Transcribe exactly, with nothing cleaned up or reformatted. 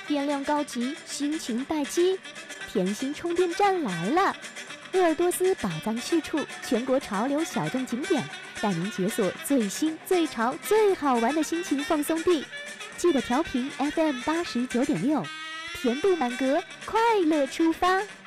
电量告急，心情待机，甜心充电站来了！鄂尔多斯宝藏去处，全国潮流小众景点，带您解锁最新、最潮、最好玩的心情放松地。记得调频 F M 八十九点六，甜度满格，快乐出发。